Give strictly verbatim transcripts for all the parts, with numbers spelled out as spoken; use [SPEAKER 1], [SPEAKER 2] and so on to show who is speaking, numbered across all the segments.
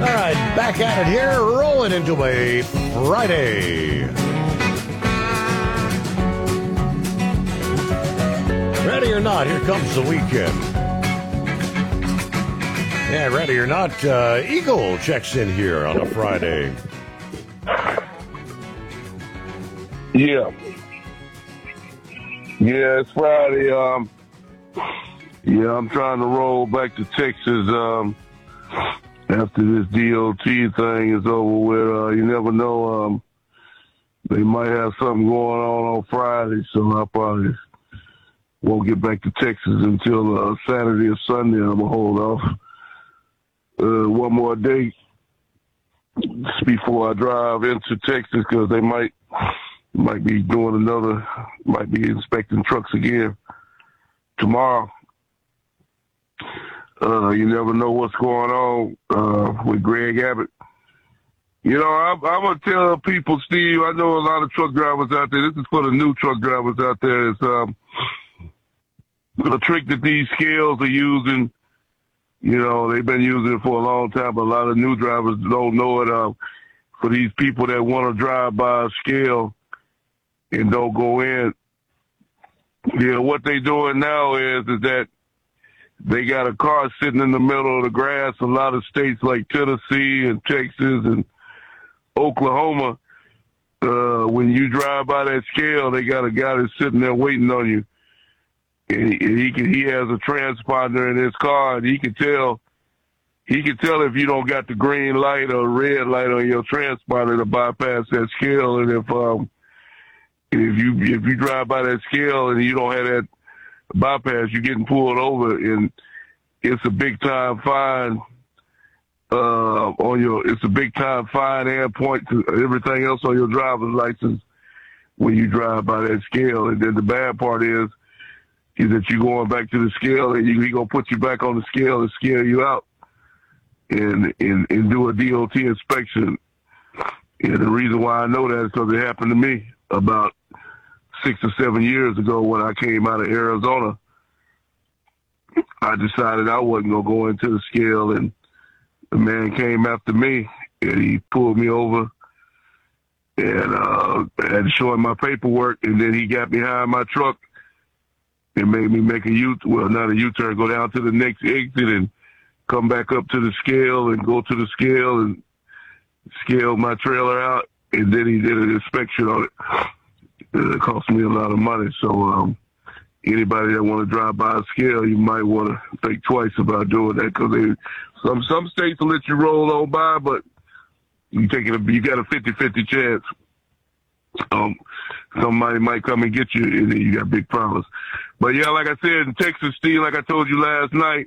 [SPEAKER 1] All right, back at it here, rolling into a Friday. Ready or not, here comes the weekend. Yeah, ready or not, uh, Eagle checks in here on a Friday.
[SPEAKER 2] Yeah. Yeah, it's Friday. Um, yeah, I'm trying to roll back to Texas um, after this D O T thing is over with. Uh, you never know. Um, they might have something going on on Friday, so I probably won't get back to Texas until uh, Saturday or Sunday. I'm going to hold off uh, one more day before I drive into Texas because they might might be doing another, might be inspecting trucks again tomorrow. Uh, you never know what's going on uh, with Greg Abbott. You know, I'm, I'm going to tell people, Steve, I know a lot of truck drivers out there. This is for the new truck drivers out there. It's um, the trick that these scales are using. You know, they've been using it for a long time, but a lot of new drivers don't know it. Uh, for these people that want to drive by a scale and don't go in, you know, what they doing now is, is that they got a car sitting in the middle of the grass. A lot of states like Tennessee and Texas and Oklahoma, uh, when you drive by that scale, they got a guy that's sitting there waiting on you. And he, and he can, he has a transponder in his car, and he can tell, he can tell if you don't got the green light or red light on your transponder to bypass that scale. And if, um, if you, if you drive by that scale and you don't have that bypass, you're getting pulled over, and it's a big time fine, uh, on your, it's a big time fine and point to everything else on your driver's license when you drive by that scale. And then the bad part is, is that you're going back to the scale and you, he gonna put you back on the scale and scale you out and, and, and do a D O T inspection. And the reason why I know that is because it happened to me about six or seven years ago when I came out of Arizona. I decided I wasn't going to go into the scale, and the man came after me, and he pulled me over, and uh, I had to show him my paperwork, and then he got behind my truck and made me make a U, well, not a U-turn, go down to the next exit and come back up to the scale and go to the scale and scale my trailer out, and then he did an inspection on it. It cost me a lot of money. So um, anybody that want to drive by a scale, you might want to think twice about doing that, because they some some states will let you roll on by, but you take it, you got a fifty-fifty chance. Um, somebody might come and get you, and then you got big problems. But yeah, like I said, in Texas, Steve, like I told you last night,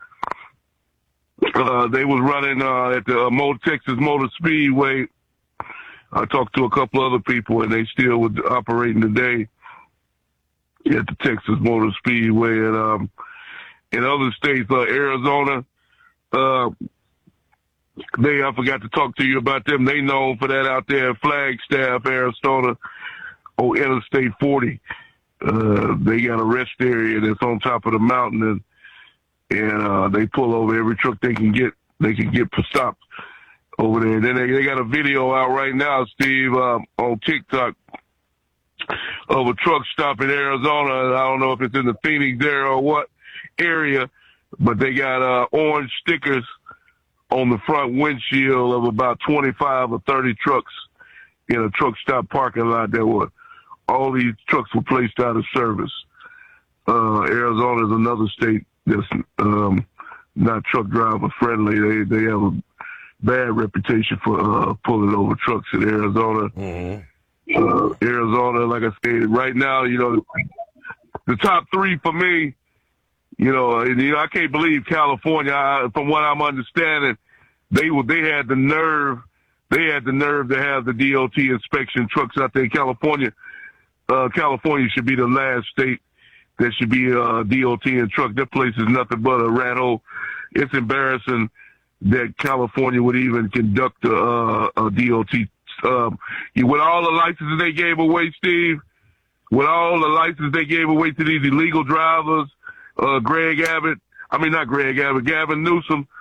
[SPEAKER 2] uh, they was running uh, at the uh, Motor, Texas Motor Speedway. I talked to a couple other people, and they still were operating today at the Texas Motor Speedway. And um, in other states, uh, Arizona, uh, they I forgot to talk to you about them. They known for that out there in Flagstaff, Arizona, on Interstate forty. Uh, they got a rest area that's on top of the mountain, and and uh, they pull over every truck they can get. They can get stopped over there. Then they, they got a video out right now, Steve, um, on TikTok of a truck stop in Arizona. I don't know if it's in the Phoenix area or what area, but they got uh, orange stickers on the front windshield of about twenty-five or thirty trucks in a truck stop parking lot. That were all these trucks were placed out of service. Uh, Arizona is another state that's um, not truck driver friendly. They they have a bad reputation for uh, pulling over trucks in Arizona. Mm-hmm. Uh, Arizona, like I said, right now, you know, the top three for me, you know, and, you know, I can't believe California. I, from what I'm understanding, they were they had the nerve, they had the nerve to have the D O T inspection trucks out there in California. Uh, California should be the last state that should be a D O T and truck. That place is nothing but a rat hole. It's embarrassing that California would even conduct a, uh, a D O T. Um, with all the licenses they gave away, Steve, with all the licenses they gave away to these illegal drivers, uh, Greg Abbott, I mean, not Greg Abbott, Gavin Newsom,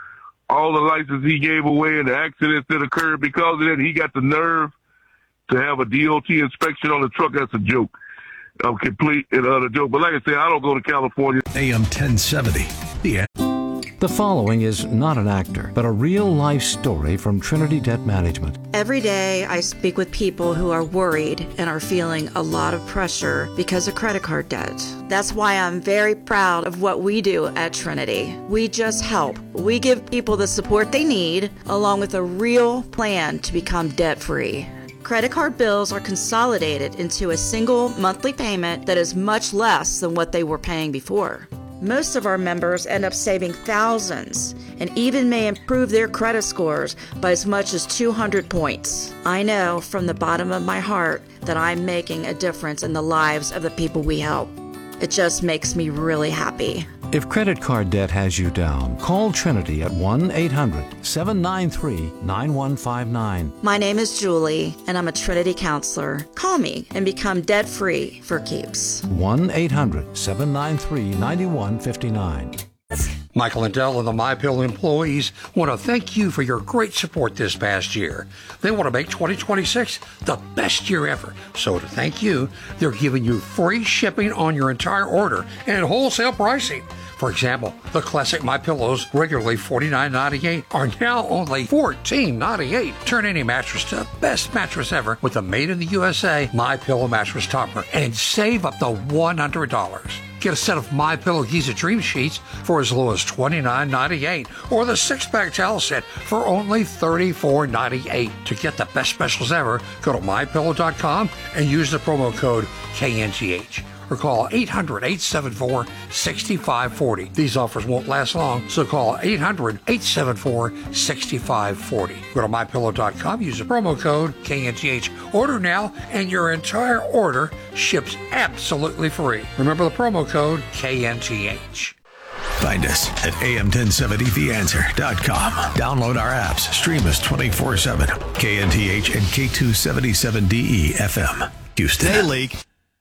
[SPEAKER 2] all the licenses he gave away and the accidents that occurred because of that, he got the nerve to have a D O T inspection on the truck. That's a joke. A complete and utter joke. But like I said, I don't go to California.
[SPEAKER 3] A M ten seventy. The
[SPEAKER 4] The following is not an actor, but a real-life story from Trinity Debt Management.
[SPEAKER 5] Every day I speak with people who are worried and are feeling a lot of pressure because of credit card debt. That's why I'm very proud of what we do at Trinity. We just help. We give people the support they need, along with a real plan to become debt-free. Credit card bills are consolidated into a single monthly payment that is much less than what they were paying before. Most of our members end up saving thousands and even may improve their credit scores by as much as two hundred points. I know from the bottom of my heart that I'm making a difference in the lives of the people we help. It just makes me really happy.
[SPEAKER 4] If credit card debt has you down, call Trinity at one eight hundred seven nine three nine one five nine.
[SPEAKER 5] My name is Julie, and I'm a Trinity counselor. Call me and become debt-free for keeps.
[SPEAKER 4] one eight hundred seven nine three nine one five nine.
[SPEAKER 6] Michael Lindell and the MyPillow employees want to thank you for your great support this past year. They want to make twenty twenty-six the best year ever. So to thank you, they're giving you free shipping on your entire order and wholesale pricing. For example, the classic MyPillows, regularly forty-nine ninety-eight, are now only fourteen ninety-eight. Turn any mattress to the best mattress ever with the Made in the U S A MyPillow mattress topper and save up to one hundred dollars. Get a set of MyPillow Giza Dream Sheets for as low as twenty-nine ninety-eight, or the six-pack towel set for only thirty-four ninety-eight. To get the best specials ever, go to my pillow dot com and use the promo code K N T H. Or call eight hundred eight seven four six five four zero. These offers won't last long, so call eight hundred eight seven four six five four zero. Go to my pillow dot com, use the promo code K N T H. Order now, and your entire order ships absolutely free. Remember the promo code K N T H.
[SPEAKER 3] Find us at A M ten seventy the answer dot com. Download our apps. Stream us twenty-four seven. K N T H and K two seventy-seven D E F M. Houston.
[SPEAKER 7] Hey, League.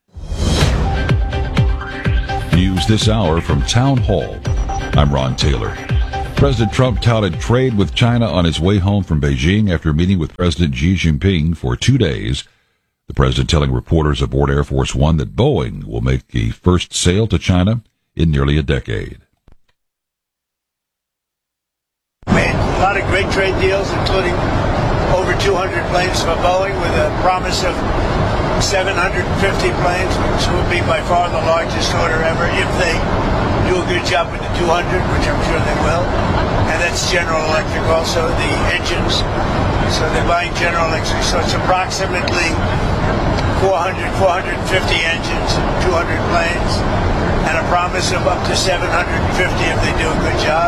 [SPEAKER 8] News this hour from Town Hall. I'm Ron Taylor. President Trump touted trade with China on his way home from Beijing after meeting with President Xi Jinping for two days. The president telling reporters aboard Air Force One that Boeing will make the first sale to China in nearly a decade.
[SPEAKER 9] Made a lot of great trade deals, including over two hundred planes for Boeing with a promise of seven hundred fifty planes, which will be by far the largest order ever if they do a good job with the two hundred, which I'm sure they will. And that's General Electric also, the engines. So they're buying General Electric. So it's approximately four hundred, four hundred fifty engines, two hundred planes, and a promise of up to seven hundred fifty if they do a good job.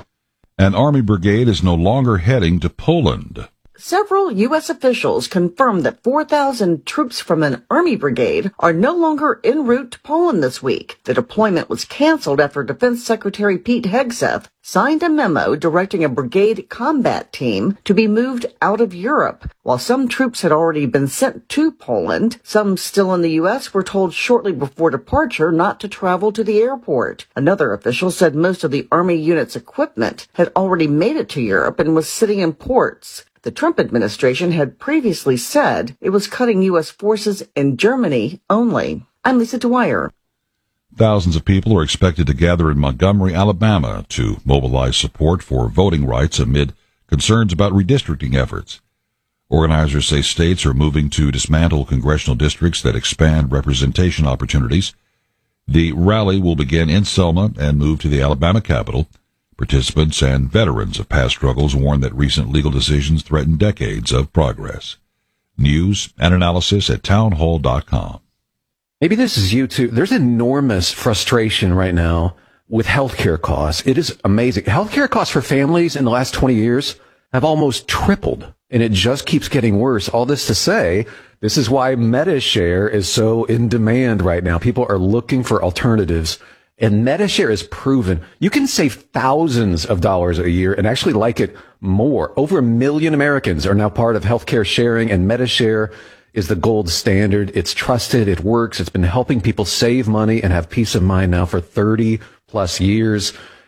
[SPEAKER 8] An Army brigade is no longer heading to Poland.
[SPEAKER 10] Several U S officials confirmed that four thousand troops from an Army brigade are no longer en route to Poland this week. The deployment was canceled after Defense Secretary Pete Hegseth signed a memo directing a brigade combat team to be moved out of Europe. While some troops had already been sent to Poland, some still in the U S were told shortly before departure not to travel to the airport. Another official said most of the Army unit's equipment had already made it to Europe and was sitting in ports. The Trump administration had previously said it was cutting U S forces in Germany only. I'm Lisa Dwyer.
[SPEAKER 8] Thousands of people are expected to gather in Montgomery, Alabama to mobilize support for voting rights amid concerns about redistricting efforts. Organizers say states are moving to dismantle congressional districts that expand representation opportunities. The rally will begin in Selma and move to the Alabama Capitol. Participants and veterans of past struggles warn that recent legal decisions threaten decades of progress. News and analysis at town hall dot com.
[SPEAKER 11] Maybe this is you too. There's enormous frustration right now with healthcare costs. It is amazing. Healthcare costs for families in the last twenty years have almost tripled, and it just keeps getting worse. All this to say, this is why MediShare is so in demand right now. People are looking for alternatives. And MediShare is proven you can save thousands of dollars a year and actually like it more. Over a million Americans are now part of healthcare sharing, and MediShare is the gold standard. It's trusted. It works. It's been helping people save money and have peace of mind now for thirty plus years.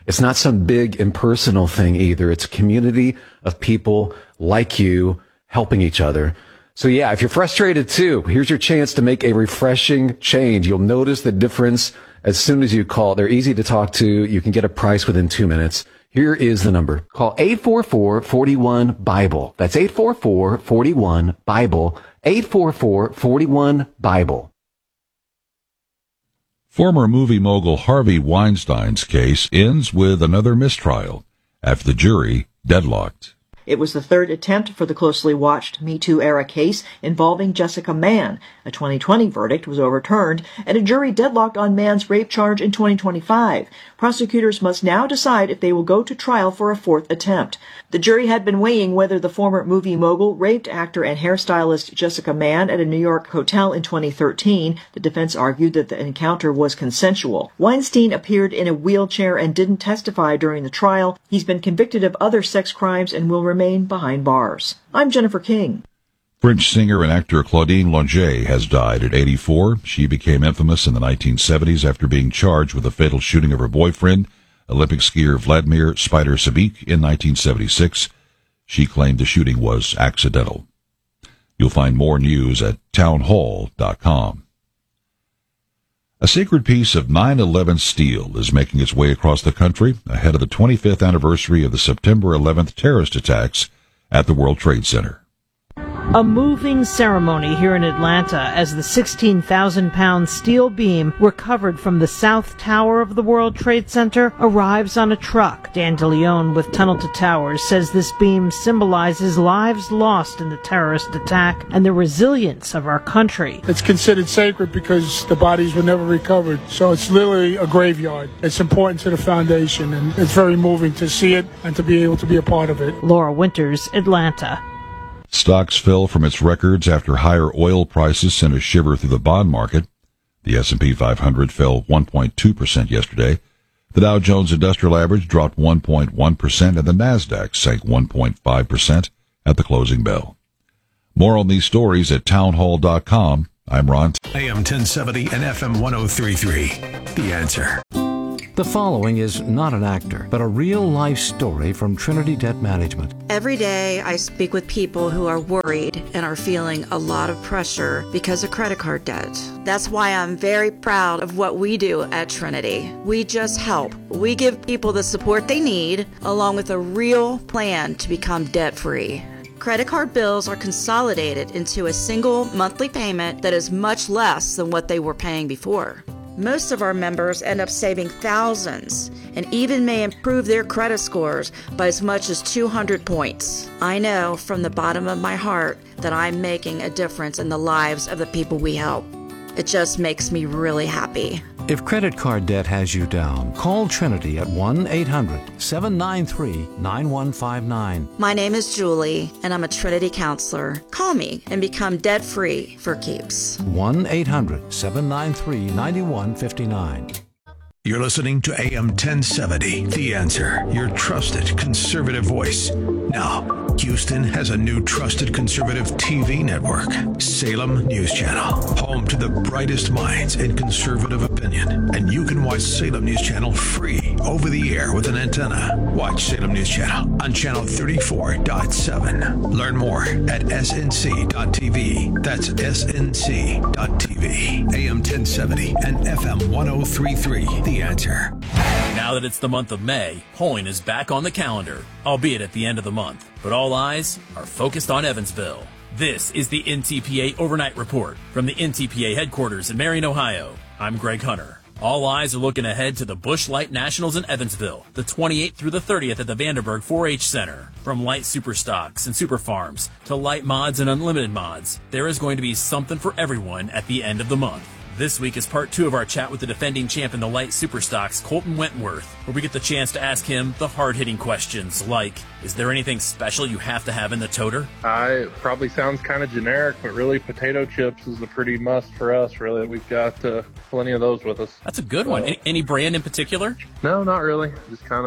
[SPEAKER 11] It's not some big impersonal thing either. It's a community of people like you helping each other. So yeah, if you're frustrated too, here's your chance to make a refreshing change. You'll notice the difference as soon as you call. They're easy to talk to. You can get a price within two minutes. Here is the number. Call eight four four, four one, BIBLE. That's eight four four, four one, BIBLE. eight four four, four one, BIBLE.
[SPEAKER 8] Former movie mogul Harvey Weinstein's case ends with another mistrial after the jury deadlocked.
[SPEAKER 7] It was the third attempt for the closely watched Me Too era case involving Jessica Mann. A twenty twenty verdict was overturned, and a jury deadlocked on Mann's rape charge in twenty twenty-five. Prosecutors must now decide if they will go to trial for a fourth attempt. The jury had been weighing whether the former movie mogul raped actor and hairstylist Jessica Mann at a New York hotel in twenty thirteen. The defense argued that the encounter was consensual. Weinstein appeared in a wheelchair and didn't testify during the trial. He's been convicted of other sex crimes and will remain behind bars. I'm Jennifer King.
[SPEAKER 8] French singer and actor Claudine Longet has died at eighty-four. She became infamous in the nineteen seventies after being charged with the fatal shooting of her boyfriend, Olympic skier Vladimir Spider Sabik, in nineteen seventy-six. She claimed the shooting was accidental. You'll find more news at townhall dot com. A sacred piece of nine eleven steel is making its way across the country ahead of the twenty-fifth anniversary of the September eleventh terrorist attacks at the World Trade Center.
[SPEAKER 12] A moving ceremony here in Atlanta as the sixteen thousand pound steel beam recovered from the South Tower of the World Trade Center arrives on a truck. Dan DeLeon with Tunnel to Towers says this beam symbolizes lives lost in the terrorist attack and the resilience of our country.
[SPEAKER 13] It's considered sacred because the bodies were never recovered, so it's literally a graveyard. It's important to the foundation, and it's very moving to see it and to be able to be a part of it.
[SPEAKER 12] Laura Winters, Atlanta.
[SPEAKER 8] Stocks fell from its records after higher oil prices sent a shiver through the bond market. The S and P five hundred fell one point two percent yesterday. The Dow Jones Industrial Average dropped one point one percent, and the Nasdaq sank one point five percent at the closing bell. More on these stories at townhall dot com. I'm Ron.
[SPEAKER 3] A M ten seventy and F M one oh three point three. The Answer.
[SPEAKER 4] The following is not an actor, but a real-life story from Trinity Debt Management.
[SPEAKER 5] Every day I speak with people who are worried and are feeling a lot of pressure because of credit card debt. That's why I'm very proud of what we do at Trinity. We just help. We give people the support they need, along with a real plan to become debt-free. Credit card bills are consolidated into a single monthly payment that is much less than what they were paying before. Most of our members end up saving thousands and even may improve their credit scores by as much as two hundred points. I know from the bottom of my heart that I'm making a difference in the lives of the people we help. It just makes me really happy.
[SPEAKER 4] If credit card debt has you down, call Trinity at one eight hundred, seven nine three, nine one five nine.
[SPEAKER 5] My name is Julie, and I'm a Trinity counselor. Call me and become debt-free for keeps.
[SPEAKER 4] one eight hundred, seven nine three, nine one five nine.
[SPEAKER 3] You're listening to A M ten seventy, The Answer, your trusted conservative voice. Now, Houston has a new trusted conservative T V network, Salem News Channel, home to the brightest minds in conservative opinion. And you can watch Salem News Channel free over the air with an antenna. Watch Salem News Channel on channel thirty-four point seven. Learn more at S N C dot T V. That's S N C dot T V. A M ten seventy and F M one oh three point three, The Answer.
[SPEAKER 14] Now that it's the month of May, polling is back on the calendar, albeit at the end of the month. But all eyes are focused on Evansville. This is the N T P A Overnight Report from the N T P A headquarters in Marion, Ohio. I'm Greg Hunter. All eyes are looking ahead to the Busch Light Nationals in Evansville, the twenty-eighth through the thirtieth at the Vanderburg four H Center. From light super stocks and super farms to light mods and unlimited mods, there is going to be something for everyone at the end of the month. This week is part two of our chat with the defending champ in the light superstocks, Colton Wentworth, where we get the chance to ask him the hard-hitting questions like, is there anything special you have to have in the toter?
[SPEAKER 15] Uh, it probably sounds kind of generic, but really potato chips is a pretty must for us, really. We've got uh, plenty of those with us.
[SPEAKER 14] That's a good one. Any, any brand in particular?
[SPEAKER 15] No, not really. Just kind of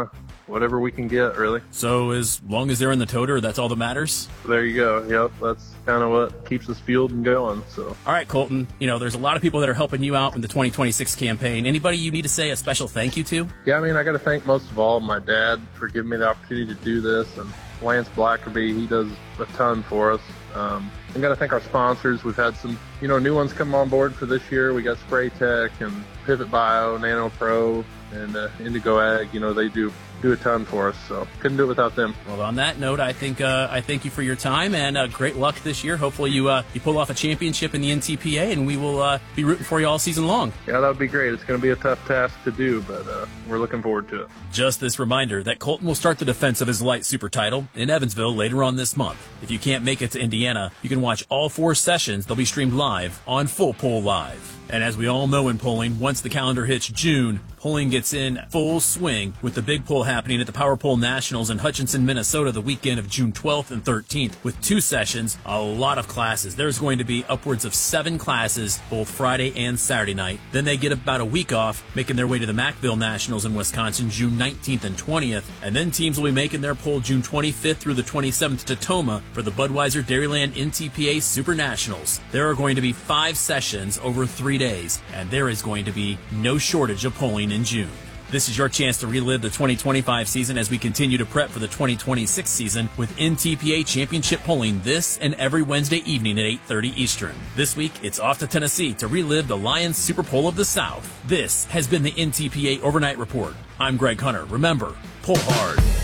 [SPEAKER 15] whatever we can get, really.
[SPEAKER 14] So as long as they're in the toter, that's all that matters?
[SPEAKER 15] There you go. Yep, that's kind of what keeps us fueled and going. So,
[SPEAKER 14] all right, Colton, you know, there's a lot of people that are helping you out in the twenty twenty-six campaign. Anybody you need to say a special thank you to?
[SPEAKER 15] Yeah, I mean, I got to thank most of all my dad for giving me the opportunity to do this, and Lance Blackerby, he does a ton for us. Um, I got to thank our sponsors. We've had some, you know, new ones come on board for this year. We got Spray Tech and Pivot Bio, Nano Pro, and uh, Indigo Ag. You know, they do do a ton for us, so couldn't do it without them.
[SPEAKER 14] Well, on that note, I think uh, I thank you for your time, and uh, great luck this year. Hopefully you uh, you pull off a championship in the N T P A, and we will uh, be rooting for you all season long.
[SPEAKER 15] Yeah, that would be great. It's going to be a tough task to do, but uh, we're looking forward to it.
[SPEAKER 14] Just this reminder that Colton will start the defense of his light super title in Evansville later on this month. If you can't make it to Indiana, you can watch all four sessions. They'll be streamed live on Full Pull Live. And as we all know in polling, once the calendar hits June, polling gets in full swing with the big pull happening at the Power Pole Nationals in Hutchinson, Minnesota, the weekend of June twelfth and thirteenth, with two sessions, a lot of classes. There's going to be upwards of seven classes, both Friday and Saturday night. Then they get about a week off, making their way to the Macville Nationals in Wisconsin, June nineteenth and twentieth. And then teams will be making their poll June twenty-fifth through the twenty-seventh to Tacoma for the Budweiser Dairyland N T P A Super Nationals. There are going to be five sessions over three days, and there is going to be no shortage of polling in June. This is your chance to relive the twenty twenty-five season as we continue to prep for the twenty twenty-six season with N T P A Championship polling this and every Wednesday evening at eight thirty Eastern. This week, it's off to Tennessee to relive the Lions Super Bowl of the South. This has been the N T P A Overnight Report. I'm Greg Hunter. Remember, pull hard.